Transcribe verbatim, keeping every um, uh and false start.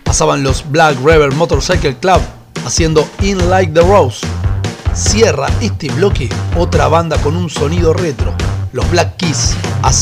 Pasaban los Black Rebel Motorcycle Club haciendo In Like the Rose. Cierra este bloque otra banda con un sonido retro, los Black Keys.